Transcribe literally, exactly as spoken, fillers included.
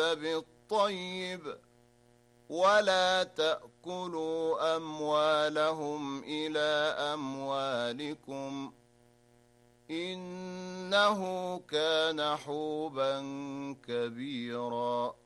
بالطيب ولا تأكلوا أموالهم إلى أموالكم إنه كان حوبا كبيرا.